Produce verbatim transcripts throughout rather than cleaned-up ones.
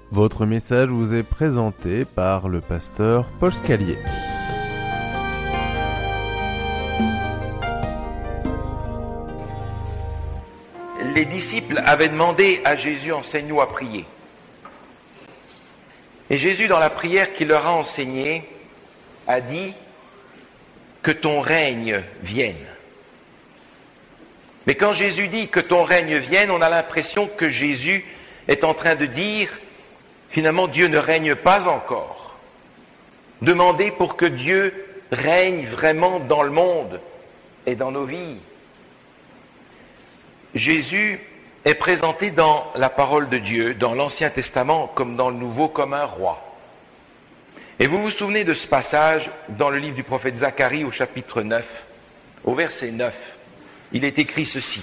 Votre message vous est présenté par le pasteur Paul Scalier. Les disciples avaient demandé à Jésus, enseigne-nous à prier. Et Jésus, dans la prière qu'il leur a enseignée, a dit que ton règne vienne. Mais quand Jésus dit que ton règne vienne, on a l'impression que Jésus est en train de dire, finalement, Dieu ne règne pas encore. Demandez pour que Dieu règne vraiment dans le monde et dans nos vies. Jésus est présenté dans la parole de Dieu, dans l'Ancien Testament comme dans le Nouveau, comme un roi. Et vous vous souvenez de ce passage dans le livre du prophète Zacharie au chapitre neuf, au verset neuf. Il est écrit ceci.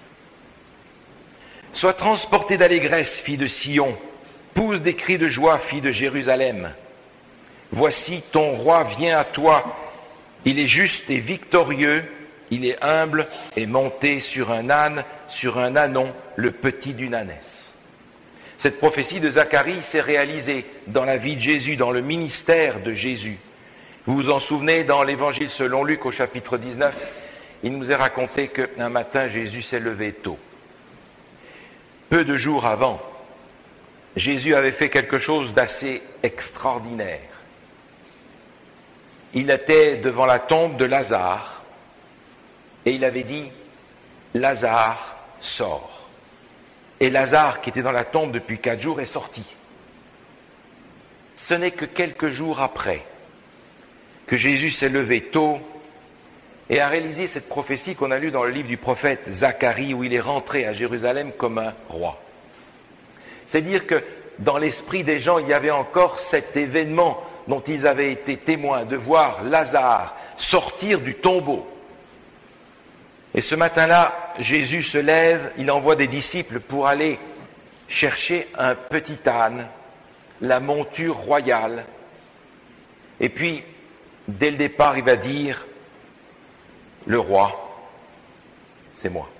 « Sois transportée d'allégresse, fille de Sion, pousse des cris de joie, fille de Jérusalem. Voici ton roi vient à toi, il est juste et victorieux, il est humble et monté sur un âne, sur un ânon, le petit d'une ânesse. » Cette prophétie de Zacharie s'est réalisée dans la vie de Jésus, dans le ministère de Jésus. Vous vous en souvenez, dans l'évangile selon Luc au chapitre dix-neuf, il nous est raconté qu'un matin Jésus s'est levé tôt. Peu de jours avant, Jésus avait fait quelque chose d'assez extraordinaire. Il était devant la tombe de Lazare et il avait dit « Lazare, sort ». Et Lazare, qui était dans la tombe depuis quatre jours, est sorti. Ce n'est que quelques jours après que Jésus s'est levé tôt et a réalisé cette prophétie qu'on a lue dans le livre du prophète Zacharie, où il est rentré à Jérusalem comme un roi. C'est-à-dire que dans l'esprit des gens, il y avait encore cet événement dont ils avaient été témoins, de voir Lazare sortir du tombeau. Et ce matin-là, Jésus se lève, il envoie des disciples pour aller chercher un petit âne, la monture royale. Et puis, dès le départ, il va dire, le roi, c'est moi.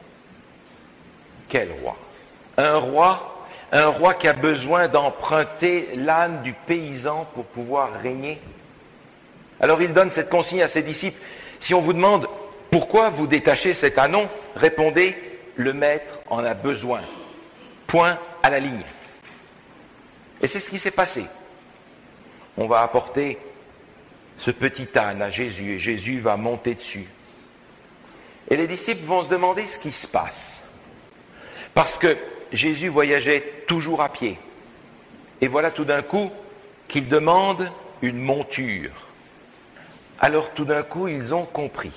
Quel roi? Un roi, un roi qui a besoin d'emprunter l'âne du paysan pour pouvoir régner. Alors il donne cette consigne à ses disciples. Si on vous demande, pourquoi vous détachez cet ânon? Répondez, le maître en a besoin. Point à la ligne. Et c'est ce qui s'est passé. On va apporter ce petit âne à Jésus et Jésus va monter dessus. Et les disciples vont se demander ce qui se passe. Parce que Jésus voyageait toujours à pied. Et voilà tout d'un coup qu'il demande une monture. Alors tout d'un coup, ils ont compris.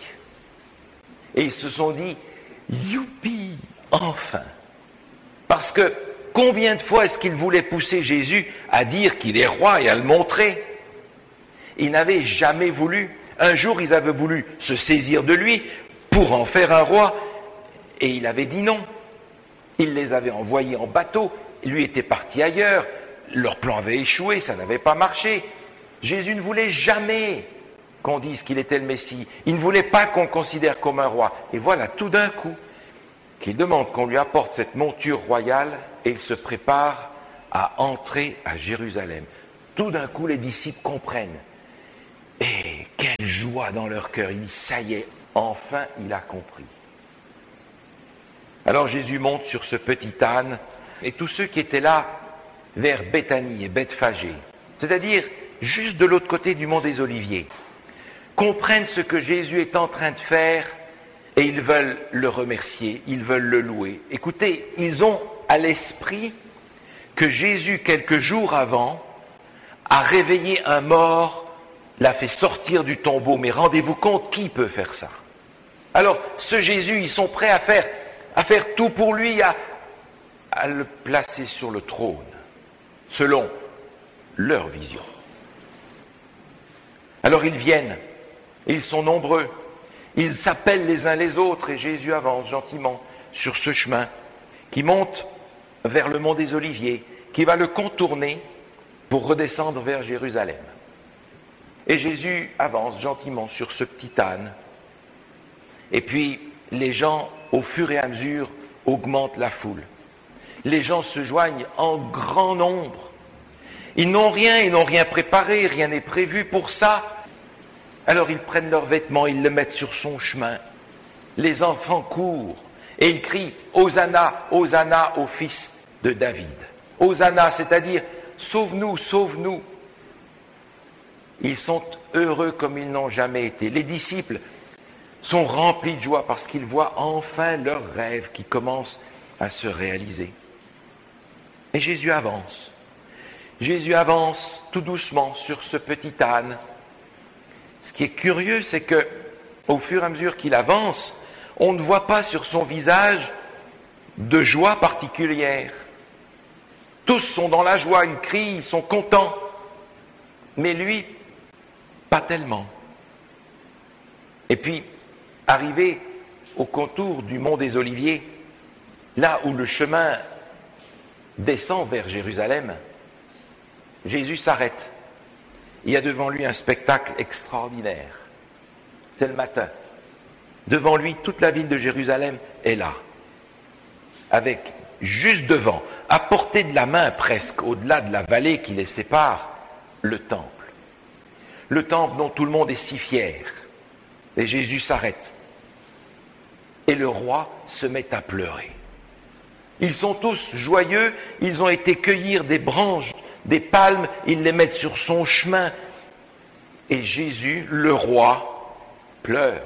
Et ils se sont dit, youpi, enfin. Parce que combien de fois est-ce qu'ils voulaient pousser Jésus à dire qu'il est roi et à le montrer? Ils n'avaient jamais voulu. Un jour, ils avaient voulu se saisir de lui pour en faire un roi. Et il avait dit non. Il les avait envoyés en bateau. Lui était parti ailleurs. Leur plan avait échoué, ça n'avait pas marché. Jésus ne voulait jamais qu'on dise qu'il était le Messie. Il ne voulait pas qu'on le considère comme un roi. Et voilà, tout d'un coup, qu'il demande qu'on lui apporte cette monture royale et il se prépare à entrer à Jérusalem. Tout d'un coup, les disciples comprennent. Et quelle joie dans leur cœur. Il dit, ça y est, enfin il a compris. Alors Jésus monte sur ce petit âne et tous ceux qui étaient là vers Béthanie et Bethphagée, c'est-à-dire juste de l'autre côté du mont des Oliviers, comprennent ce que Jésus est en train de faire et ils veulent le remercier, ils veulent le louer. Écoutez, ils ont à l'esprit que Jésus, quelques jours avant, a réveillé un mort, l'a fait sortir du tombeau. Mais rendez-vous compte, qui peut faire ça? Alors, ce Jésus, ils sont prêts à faire, à faire tout pour lui, à, à le placer sur le trône, selon leur vision. Alors ils viennent, ils sont nombreux, ils s'appellent les uns les autres et Jésus avance gentiment sur ce chemin qui monte vers le mont des Oliviers, qui va le contourner pour redescendre vers Jérusalem. Et Jésus avance gentiment sur ce petit âne. Et puis les gens, au fur et à mesure, augmentent la foule. Les gens se joignent en grand nombre Ils n'ont rien, ils n'ont rien préparé, rien n'est prévu pour ça. Alors ils prennent leurs vêtements, ils le mettent sur son chemin. Les enfants courent et ils crient « Hosanna, Hosanna au fils de David ». Hosanna, c'est-à-dire « Sauve-nous, sauve-nous ». Ils sont heureux comme ils n'ont jamais été. Les disciples sont remplis de joie parce qu'ils voient enfin leur rêve qui commence à se réaliser. Et Jésus avance. Jésus avance tout doucement sur ce petit âne. Ce qui est curieux, c'est que, au fur et à mesure qu'il avance, on ne voit pas sur son visage de joie particulière. Tous sont dans la joie, ils crient, ils sont contents. Mais lui, pas tellement. Et puis, arrivé au contour du mont des Oliviers, là où le chemin descend vers Jérusalem, Jésus s'arrête. Il y a devant lui un spectacle extraordinaire. C'est le matin. Devant lui, toute la ville de Jérusalem est là. Avec, juste devant, à portée de la main presque, au-delà de la vallée qui les sépare, le temple. Le temple dont tout le monde est si fier. Et Jésus s'arrête. Et le roi se met à pleurer. Ils sont tous joyeux, ils ont été cueillir des branches, des palmes, ils les mettent sur son chemin. Et Jésus, le roi, pleure.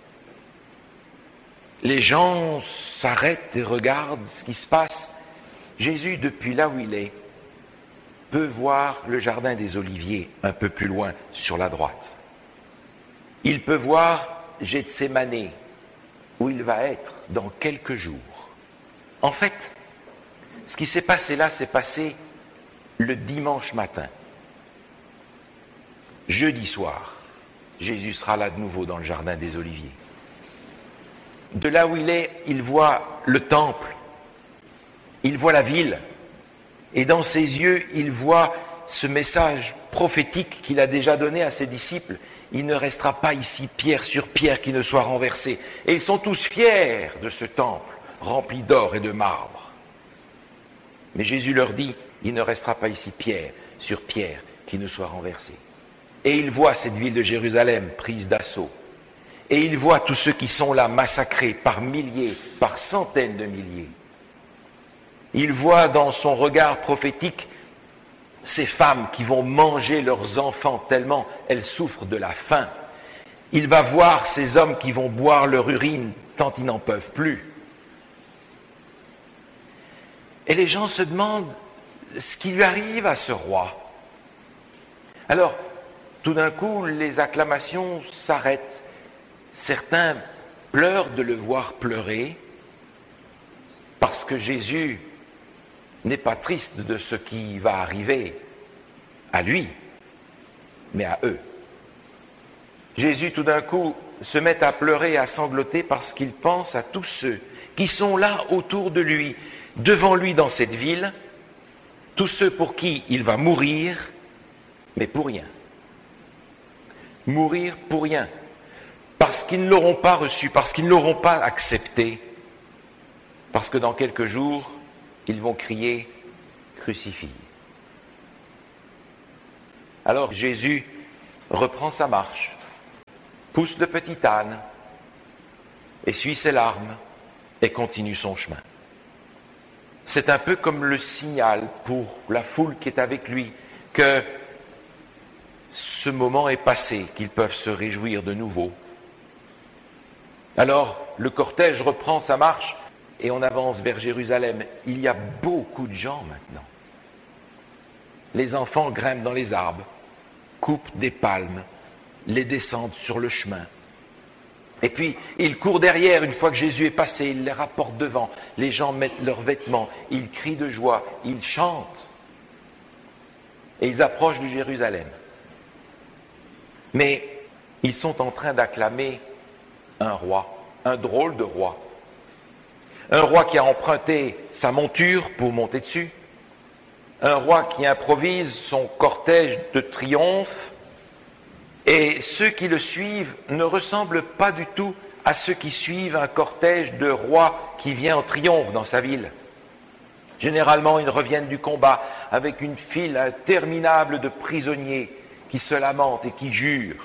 Les gens s'arrêtent et regardent ce qui se passe. Jésus, depuis là où il est, peut voir le jardin des Oliviers un peu plus loin, sur la droite. Il peut voir Gethsémanée, où il va être dans quelques jours. En fait, ce qui s'est passé là, s'est passé le dimanche matin. Jeudi soir, Jésus sera là de nouveau dans le jardin des Oliviers. De là où il est, il voit le temple, il voit la ville, et dans ses yeux, il voit ce message prophétique qu'il a déjà donné à ses disciples. Il ne restera pas ici pierre sur pierre qui ne soit renversée. Et ils sont tous fiers de ce temple rempli d'or et de marbre. Mais Jésus leur dit, il ne restera pas ici pierre sur pierre qui ne soit renversée. Et il voit cette ville de Jérusalem prise d'assaut. Et il voit tous ceux qui sont là massacrés par milliers, par centaines de milliers. Il voit dans son regard prophétique ces femmes qui vont manger leurs enfants tellement elles souffrent de la faim. Il va voir ces hommes qui vont boire leur urine tant ils n'en peuvent plus. Et les gens se demandent ce qui lui arrive à ce roi. Alors, tout d'un coup, les acclamations s'arrêtent. Certains pleurent de le voir pleurer parce que Jésus n'est pas triste de ce qui va arriver à lui, mais à eux. Jésus, tout d'un coup, se met à pleurer et à sangloter parce qu'il pense à tous ceux qui sont là autour de lui, devant lui dans cette ville, tous ceux pour qui il va mourir, mais pour rien. Mourir pour rien, parce qu'ils ne l'auront pas reçu, parce qu'ils ne l'auront pas accepté, parce que dans quelques jours, ils vont crier « Crucifie ». Alors Jésus reprend sa marche, pousse le petit âne, essuie ses larmes et continue son chemin. C'est un peu comme le signal pour la foule qui est avec lui que ce moment est passé, qu'ils peuvent se réjouir de nouveau. Alors le cortège reprend sa marche et on avance vers Jérusalem. Il y a beaucoup de gens maintenant. Les enfants grimpent dans les arbres, coupent des palmes, les descendent sur le chemin. Et puis, ils courent derrière, une fois que Jésus est passé, ils les rapportent devant. Les gens mettent leurs vêtements, ils crient de joie, ils chantent. Et ils approchent de Jérusalem. Mais ils sont en train d'acclamer un roi, un drôle de roi. Un roi qui a emprunté sa monture pour monter dessus. Un roi qui improvise son cortège de triomphe. Et ceux qui le suivent ne ressemblent pas du tout à ceux qui suivent un cortège de rois qui vient en triomphe dans sa ville. Généralement, ils reviennent du combat avec une file interminable de prisonniers qui se lamentent et qui jurent.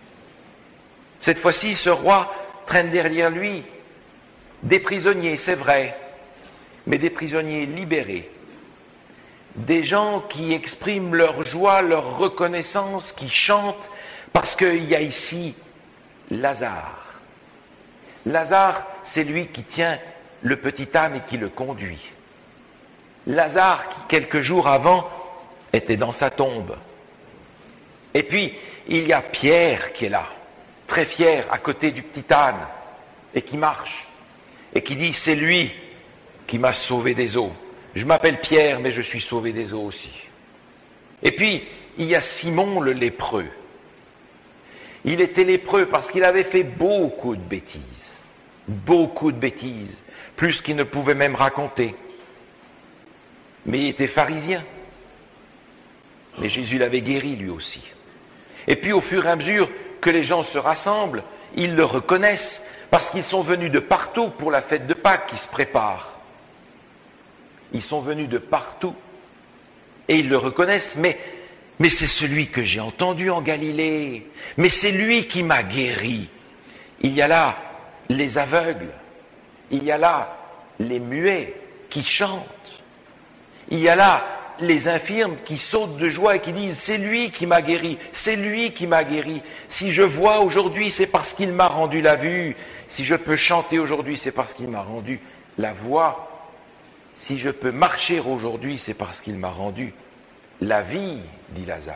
Cette fois-ci, ce roi traîne derrière lui des prisonniers, c'est vrai, mais des prisonniers libérés. Des gens qui expriment leur joie, leur reconnaissance, qui chantent, parce qu'il y a ici Lazare. Lazare, c'est lui qui tient le petit âne et qui le conduit. Lazare, qui quelques jours avant était dans sa tombe. Et puis, il y a Pierre qui est là, très fier, à côté du petit âne, et qui marche, et qui dit, c'est lui qui m'a sauvé des eaux. Je m'appelle Pierre, mais je suis sauvé des eaux aussi. Et puis, il y a Simon le lépreux. Il était lépreux parce qu'il avait fait beaucoup de bêtises. Beaucoup de bêtises, plus qu'il ne pouvait même raconter. Mais il était pharisien. Mais Jésus l'avait guéri lui aussi. Et puis au fur et à mesure que les gens se rassemblent, ils le reconnaissent parce qu'ils sont venus de partout pour la fête de Pâques qui se prépare. Ils sont venus de partout et ils le reconnaissent, mais, mais c'est celui que j'ai entendu en Galilée, mais c'est lui qui m'a guéri. Il y a là les aveugles, il y a là les muets qui chantent, il y a là les infirmes qui sautent de joie et qui disent « c'est lui qui m'a guéri, c'est lui qui m'a guéri. Si je vois aujourd'hui, c'est parce qu'il m'a rendu la vue. Si je peux chanter aujourd'hui, c'est parce qu'il m'a rendu la voix. Si je peux marcher aujourd'hui, c'est parce qu'il m'a rendu la vie, dit Lazare. »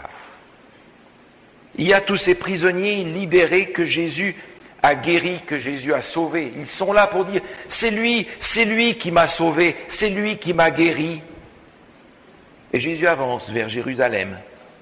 Il y a tous ces prisonniers libérés que Jésus a guéris, que Jésus a sauvés. Ils sont là pour dire « c'est lui, c'est lui qui m'a sauvé, c'est lui qui m'a guéri. » Et Jésus avance vers Jérusalem.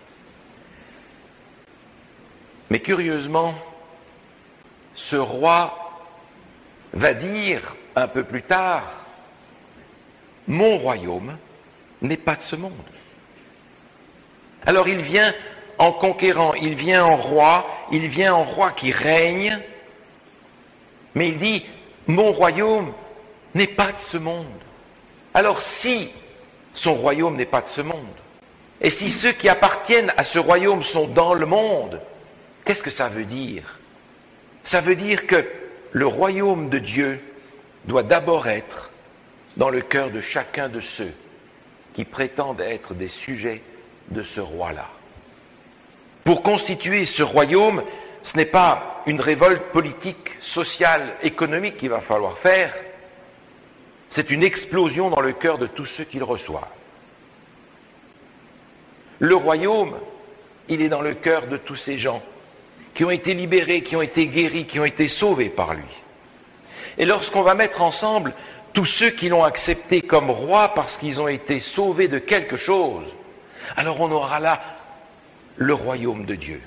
Mais curieusement, ce roi va dire un peu plus tard, « Mon royaume n'est pas de ce monde. » Alors il vient en conquérant, il vient en roi, il vient en roi qui règne, mais il dit, « Mon royaume n'est pas de ce monde. » Alors si son royaume n'est pas de ce monde, et si ceux qui appartiennent à ce royaume sont dans le monde, qu'est-ce que ça veut dire? Ça veut dire que le royaume de Dieu doit d'abord être dans le cœur de chacun de ceux qui prétendent être des sujets de ce roi-là. Pour constituer ce royaume, ce n'est pas une révolte politique, sociale, économique qu'il va falloir faire, c'est une explosion dans le cœur de tous ceux qui le reçoivent. Le royaume, il est dans le cœur de tous ces gens qui ont été libérés, qui ont été guéris, qui ont été sauvés par lui. Et lorsqu'on va mettre ensemble tous ceux qui l'ont accepté comme roi parce qu'ils ont été sauvés de quelque chose, alors on aura là le royaume de Dieu.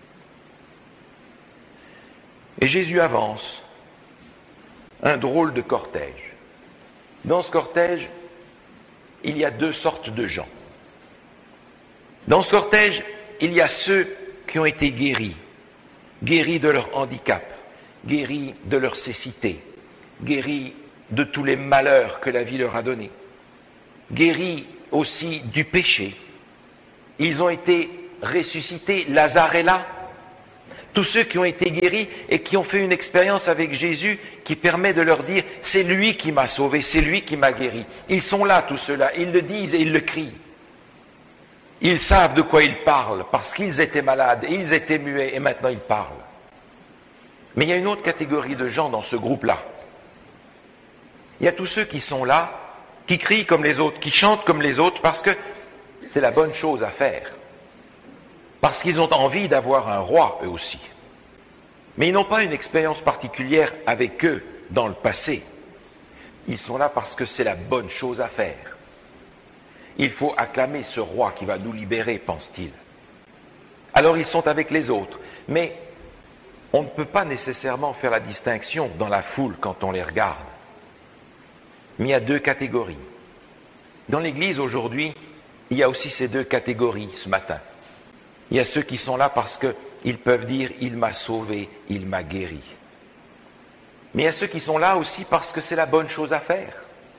Et Jésus avance, un drôle de cortège. Dans ce cortège, il y a deux sortes de gens. Dans ce cortège, il y a ceux qui ont été guéris, guéris de leur handicap, guéris de leur cécité, guéris de tous les malheurs que la vie leur a donnés, guéris aussi du péché. Ils ont été ressuscités, Lazare est là. Tous ceux qui ont été guéris et qui ont fait une expérience avec Jésus qui permet de leur dire « c'est lui qui m'a sauvé, c'est lui qui m'a guéri ». Ils sont là tous ceux-là, ils le disent et ils le crient. Ils savent de quoi ils parlent parce qu'ils étaient malades, ils étaient muets et maintenant ils parlent. Mais il y a une autre catégorie de gens dans ce groupe-là. Il y a tous ceux qui sont là, qui crient comme les autres, qui chantent comme les autres parce que c'est la bonne chose à faire. Parce qu'ils ont envie d'avoir un roi, eux aussi. Mais ils n'ont pas une expérience particulière avec eux dans le passé. Ils sont là parce que c'est la bonne chose à faire. Il faut acclamer ce roi qui va nous libérer, pense-t-il. Alors ils sont avec les autres. Mais on ne peut pas nécessairement faire la distinction dans la foule quand on les regarde. Mais il y a deux catégories. Dans l'Église aujourd'hui, il y a aussi ces deux catégories ce matin. Il y a ceux qui sont là parce qu'ils peuvent dire « il m'a sauvé, il m'a guéri ». Mais il y a ceux qui sont là aussi parce que c'est la bonne chose à faire.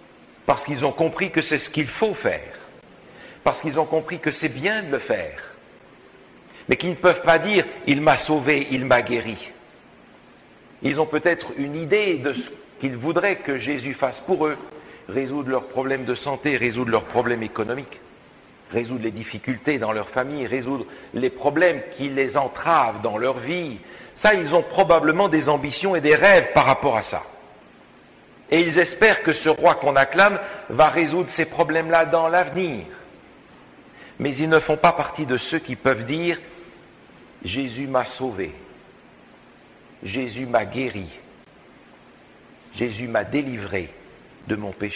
parce qu'ils ont compris que c'est ce qu'il faut faire, parce qu'ils ont compris que c'est bien de le faire, mais qu'ils ne peuvent pas dire « il m'a sauvé, il m'a guéri ». Ils ont peut-être une idée de ce qu'ils voudraient que Jésus fasse pour eux, résoudre leurs problèmes de santé, résoudre leurs problèmes économiques, résoudre les difficultés dans leur famille, résoudre les problèmes qui les entravent dans leur vie. Ça, ils ont probablement des ambitions et des rêves par rapport à ça. Et ils espèrent que ce roi qu'on acclame va résoudre ces problèmes-là dans l'avenir. Mais ils ne font pas partie de ceux qui peuvent dire « Jésus m'a sauvé, Jésus m'a guéri, Jésus m'a délivré de mon péché ».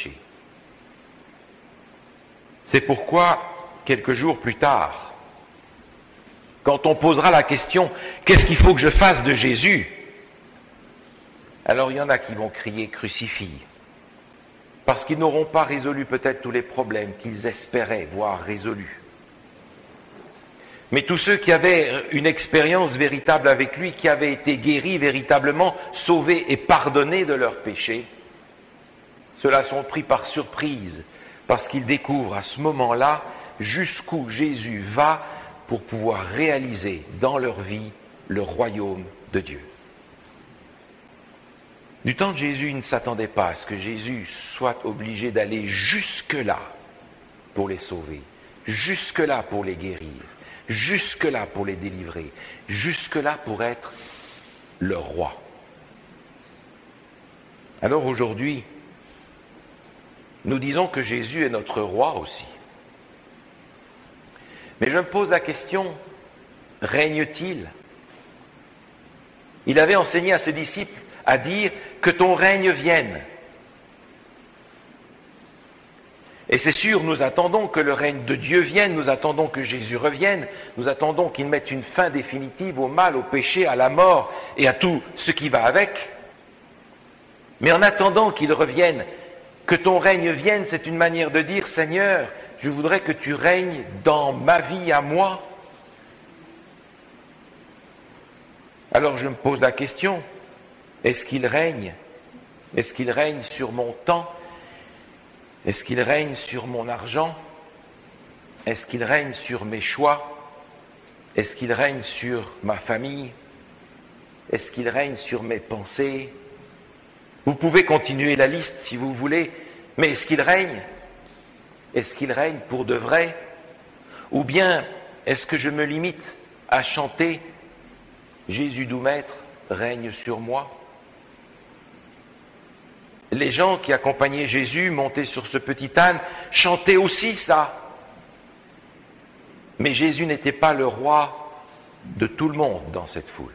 C'est pourquoi, quelques jours plus tard, quand on posera la question « Qu'est-ce qu'il faut que je fasse de Jésus ?» alors il y en a qui vont crier « Crucifie », parce qu'ils n'auront pas résolu peut-être tous les problèmes qu'ils espéraient voir résolus. Mais tous ceux qui avaient une expérience véritable avec lui, qui avaient été guéris véritablement, sauvés et pardonnés de leurs péchés, ceux-là sont pris par surprise, parce qu'ils découvrent à ce moment-là jusqu'où Jésus va pour pouvoir réaliser dans leur vie le royaume de Dieu. Du temps de Jésus, ils ne s'attendaient pas à ce que Jésus soit obligé d'aller jusque-là pour les sauver, jusque-là pour les guérir, jusque-là pour les délivrer, jusque-là pour être leur roi. Alors aujourd'hui, nous disons que Jésus est notre roi aussi. Mais je me pose la question, règne-t-il ? Il avait enseigné à ses disciples à dire que ton règne vienne. Et c'est sûr, nous attendons que le règne de Dieu vienne, nous attendons que Jésus revienne, nous attendons qu'il mette une fin définitive au mal, au péché, à la mort et à tout ce qui va avec. Mais en attendant qu'il revienne, que ton règne vienne, c'est une manière de dire, Seigneur, je voudrais que tu règnes dans ma vie à moi. Alors je me pose la question, est-ce qu'il règne ? Est-ce qu'il règne sur mon temps ? Est-ce qu'il règne sur mon argent ? Est-ce qu'il règne sur mes choix ? Est-ce qu'il règne sur ma famille ? Est-ce qu'il règne sur mes pensées ? Vous pouvez continuer la liste si vous voulez, mais est-ce qu'il règne ? Est-ce qu'il règne pour de vrai ? Ou bien est-ce que je me limite à chanter « Jésus doux maître règne sur moi » ? Les gens qui accompagnaient Jésus, montés sur ce petit âne, chantaient aussi ça. Mais Jésus n'était pas le roi de tout le monde dans cette foule.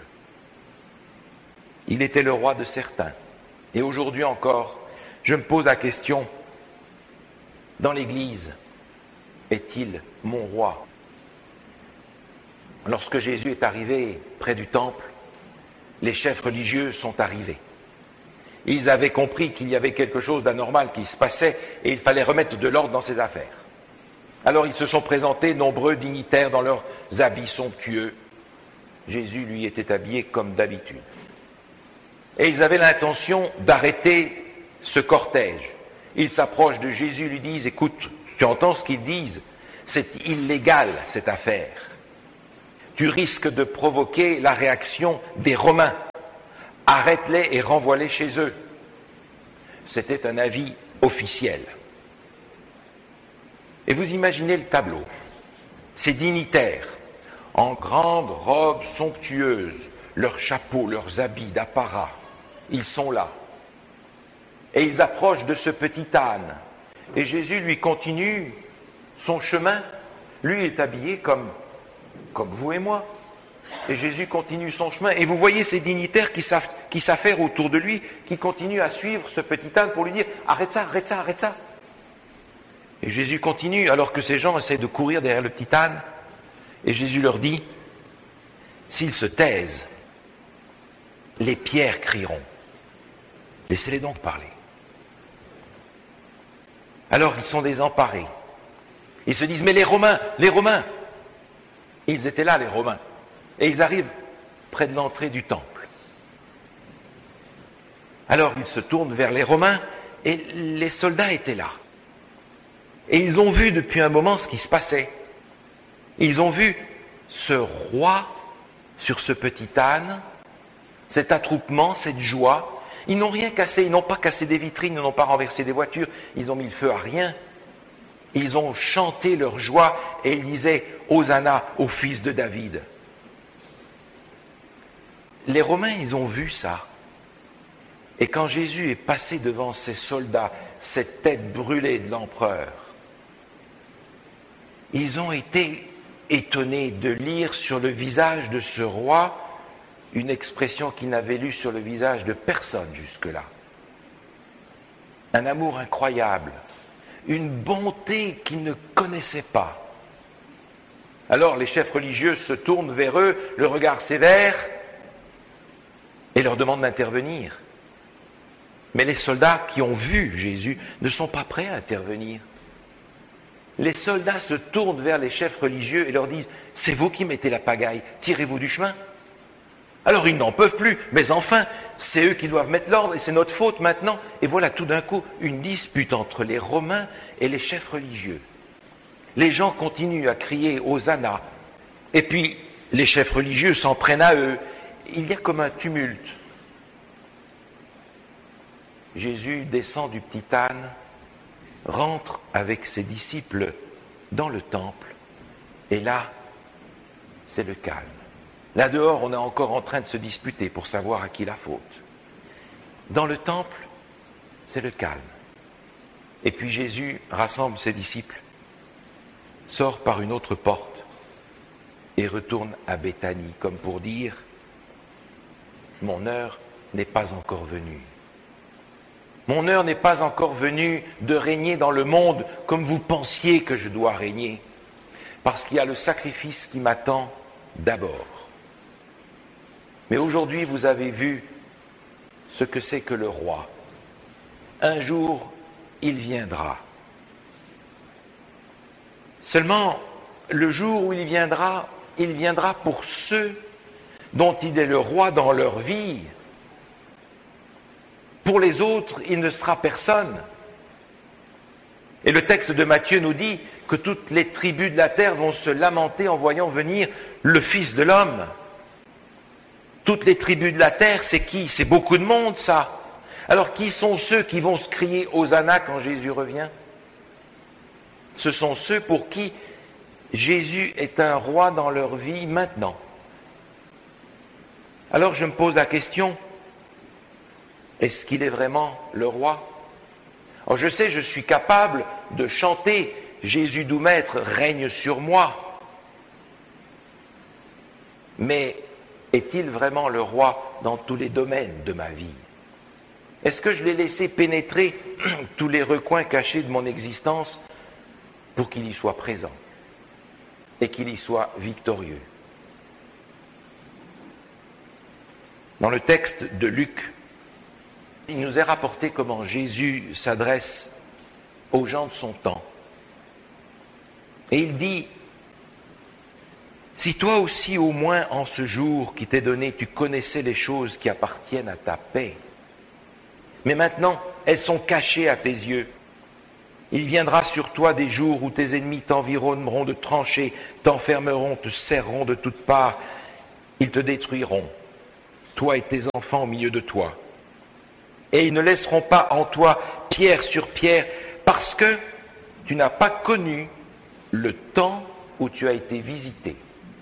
Il était le roi de certains. Et aujourd'hui encore, je me pose la question, dans l'Église, est-il mon roi ? Lorsque Jésus est arrivé près du temple, les chefs religieux sont arrivés. Ils avaient compris qu'il y avait quelque chose d'anormal qui se passait et il fallait remettre de l'ordre dans ses affaires. Alors ils se sont présentés nombreux dignitaires dans leurs habits somptueux. Jésus, lui, était habillé comme d'habitude. Et ils avaient l'intention d'arrêter ce cortège. Ils s'approchent de Jésus, lui disent, écoute, tu entends ce qu'ils disent, c'est illégal cette affaire. Tu risques de provoquer la réaction des Romains. Arrête-les et renvoie-les chez eux. C'était un avis officiel. Et vous imaginez le tableau. Ces dignitaires, en grandes robes somptueuses, leurs chapeaux, leurs habits d'apparat, ils sont là. Et ils approchent de ce petit âne. Et Jésus lui continue son chemin. Lui est habillé comme, comme vous et moi. Et Jésus continue son chemin. Et vous voyez ces dignitaires qui, qui s'affairent autour de lui, qui continuent à suivre ce petit âne pour lui dire « Arrête ça, arrête ça, arrête ça !» Et Jésus continue, alors que ces gens essaient de courir derrière le petit âne. Et Jésus leur dit « S'ils se taisent, les pierres crieront. Laissez-les donc parler. » Alors ils sont désemparés. Ils se disent « Mais les Romains, les Romains !» Ils étaient là, les Romains. Et ils arrivent près de l'entrée du temple. Alors ils se tournent vers les Romains et les soldats étaient là. Et ils ont vu depuis un moment ce qui se passait. Ils ont vu ce roi sur ce petit âne, cet attroupement, cette joie. Ils n'ont rien cassé, ils n'ont pas cassé des vitrines, ils n'ont pas renversé des voitures, ils n'ont mis le feu à rien. Ils ont chanté leur joie et ils disaient « Hosanna au fils de David ». Les Romains, ils ont vu ça. Et quand Jésus est passé devant ces soldats, cette tête brûlée de l'empereur, ils ont été étonnés de lire sur le visage de ce roi une expression qu'ils n'avaient lue sur le visage de personne jusque-là. Un amour incroyable, une bonté qu'ils ne connaissaient pas. Alors les chefs religieux se tournent vers eux, le regard sévère, et leur demandent d'intervenir. Mais les soldats qui ont vu Jésus ne sont pas prêts à intervenir. Les soldats se tournent vers les chefs religieux et leur disent « C'est vous qui mettez la pagaille, tirez-vous du chemin ». Alors ils n'en peuvent plus, mais enfin, c'est eux qui doivent mettre l'ordre et c'est notre faute maintenant. Et voilà tout d'un coup une dispute entre les Romains et les chefs religieux. Les gens continuent à crier « Hosanna ». Et puis les chefs religieux s'en prennent à eux. Il y a comme un tumulte. Jésus descend du petit âne, rentre avec ses disciples dans le temple, et là, c'est le calme. Là dehors, on est encore en train de se disputer pour savoir à qui la faute. Dans le temple, c'est le calme. Et puis Jésus rassemble ses disciples, sort par une autre porte et retourne à Béthanie, comme pour dire « Mon heure n'est pas encore venue. Mon heure n'est pas encore venue de régner dans le monde comme vous pensiez que je dois régner, parce qu'il y a le sacrifice qui m'attend d'abord. Mais aujourd'hui, vous avez vu ce que c'est que le roi. Un jour, il viendra. Seulement, le jour où il viendra, il viendra pour ceux dont il est le roi dans leur vie. Pour les autres, il ne sera personne. Et le texte de Matthieu nous dit que toutes les tribus de la terre vont se lamenter en voyant venir le Fils de l'homme. Toutes les tribus de la terre, c'est qui? C'est beaucoup de monde, ça. Alors, qui sont ceux qui vont se crier Hosanna quand Jésus revient? Ce sont ceux pour qui Jésus est un roi dans leur vie maintenant. Alors, je me pose la question, est-ce qu'il est vraiment le roi? Alors, je sais, je suis capable de chanter « Jésus doux maître règne sur moi ». Mais est-il vraiment le roi dans tous les domaines de ma vie? Est-ce que je l'ai laissé pénétrer tous les recoins cachés de mon existence pour qu'il y soit présent et qu'il y soit victorieux? Dans le texte de Luc, il nous est rapporté comment Jésus s'adresse aux gens de son temps. Et il dit, « Si toi aussi au moins en ce jour qui t'est donné, tu connaissais les choses qui appartiennent à ta paix, mais maintenant elles sont cachées à tes yeux. Il viendra sur toi des jours où tes ennemis t'environneront de tranchées, t'enfermeront, te serreront de toutes parts, ils te détruiront, toi et tes enfants au milieu de toi. Et ils ne laisseront pas en toi pierre sur pierre, parce que tu n'as pas connu le temps où tu as été visité. »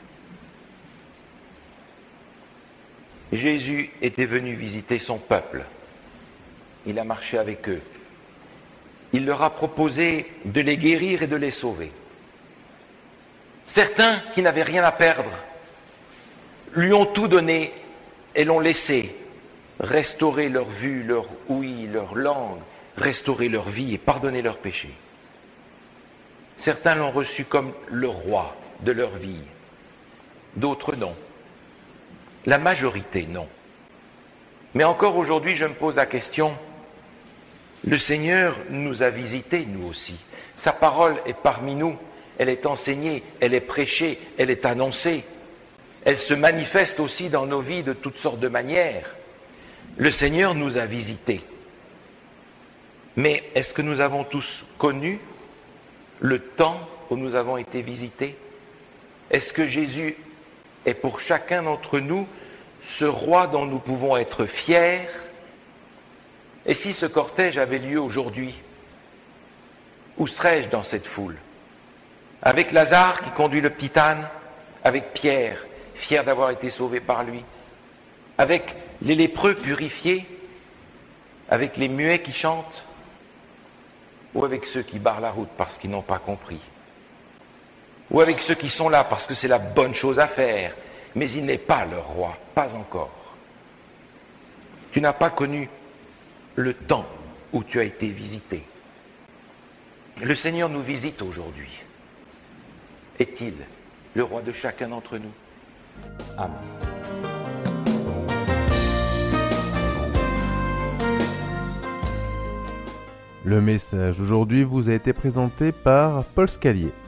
Jésus était venu visiter son peuple. Il a marché avec eux. Il leur a proposé de les guérir et de les sauver. Certains qui n'avaient rien à perdre lui ont tout donné et l'ont laissé restaurer leur vue, leur ouïe, leur langue, restaurer leur vie et pardonner leurs péchés. Certains l'ont reçu comme le roi de leur vie, d'autres non. La majorité non. Mais encore aujourd'hui, je me pose la question, le Seigneur nous a visités, nous aussi. Sa parole est parmi nous, elle est enseignée, elle est prêchée, elle est annoncée. Elle se manifeste aussi dans nos vies de toutes sortes de manières. Le Seigneur nous a visités. Mais est-ce que nous avons tous connu le temps où nous avons été visités? Est-ce que Jésus est pour chacun d'entre nous ce roi dont nous pouvons être fiers? Et si ce cortège avait lieu aujourd'hui, où serais-je dans cette foule? Avec Lazare qui conduit le petit âne, avec Pierre, fier d'avoir été sauvé par lui, avec les lépreux purifiés, avec les muets qui chantent, ou avec ceux qui barrent la route parce qu'ils n'ont pas compris, ou avec ceux qui sont là parce que c'est la bonne chose à faire, mais il n'est pas leur roi, pas encore. Tu n'as pas connu le temps où tu as été visité. Le Seigneur nous visite aujourd'hui. Est-il le roi de chacun d'entre nous? Amen. Le message aujourd'hui vous a été présenté par Paul Scalier.